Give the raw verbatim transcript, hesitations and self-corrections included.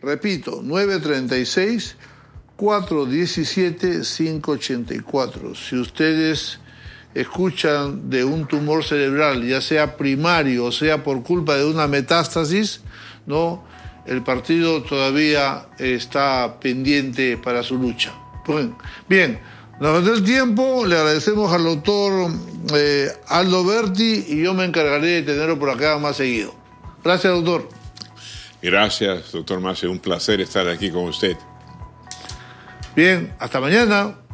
Repito, nueve tres seis, cuatro uno siete, cinco ocho cuatro. Si ustedes escuchan de un tumor cerebral, ya sea primario o sea por culpa de una metástasis, ¿no?, el partido todavía está pendiente para su lucha. Bien, nos da el tiempo, le agradecemos al doctor eh, Aldo Berti y yo me encargaré de tenerlo por acá más seguido. Gracias, doctor. Gracias, doctor Mace, un placer estar aquí con usted. Bien, hasta mañana.